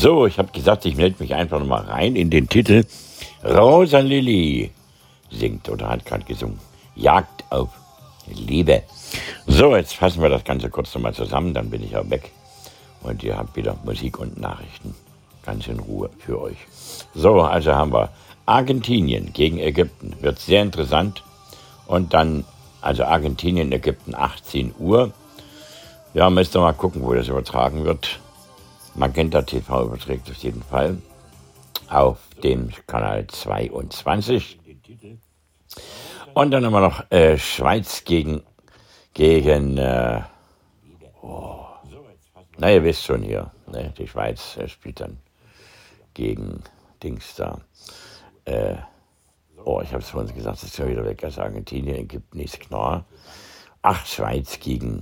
So, ich habe gesagt, ich melde mich einfach nochmal rein in den Titel. Rosa Lilly singt oder hat gerade gesungen. Jagd auf Liebe. So, jetzt fassen wir das Ganze kurz nochmal zusammen, dann bin ich auch weg. Und ihr habt wieder Musik und Nachrichten. Ganz in Ruhe für euch. So, also haben wir Argentinien gegen Ägypten. Wird sehr interessant. Und dann, also Argentinien, Ägypten, 18 Uhr. Ja, müsst ihr mal gucken, wo das übertragen wird. Magenta TV überträgt auf jeden Fall. Auf dem Kanal 22. Und dann haben wir noch Schweiz gegen na, ihr wisst schon hier, ne? Die Schweiz spielt dann gegen Dings da. Ich habe es vorhin gesagt, das ist ja wieder weg. Also Argentinien, Ägypten ist klar. Schweiz gegen,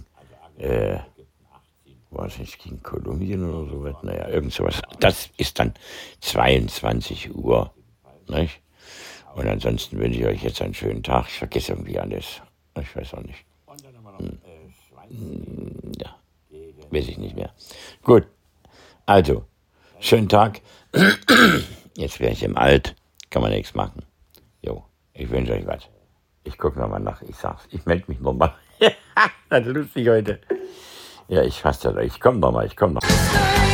was nicht, gegen Kolumbien oder sowas. Naja, irgend sowas. Das ist dann 22 Uhr. Nicht? Und ansonsten wünsche ich euch jetzt einen schönen Tag. Ich vergesse irgendwie alles. Ich weiß auch nicht. Ja, weiß ich nicht mehr. Gut, also, schönen Tag. Jetzt wäre ich im Alt, kann man nichts machen. Jo, ich wünsche euch was. Ich gucke nochmal nach, ich sag's, ich melde mich nochmal. Das ist lustig heute. Ja, ich fasse das, ich komme nochmal.